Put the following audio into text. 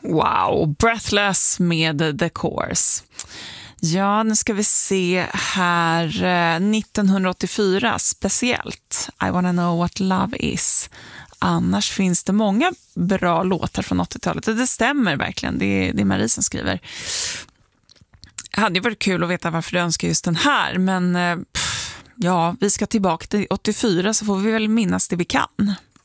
Wow, Breathless med The Course. Ja, nu ska vi se här. 1984 speciellt. I wanna know what love is. Annars finns det många bra låtar från 80-talet. Det stämmer verkligen. Det är Marie som skriver. Det hade ju varit kul att veta varför du önskar just den här. Men ja, vi ska tillbaka till 84 så får vi väl minnas det vi kan.